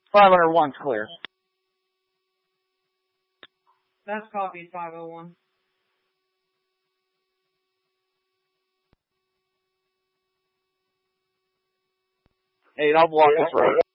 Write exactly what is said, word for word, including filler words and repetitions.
five oh one's clear. That's copy five oh one. Hey, I'll block this road.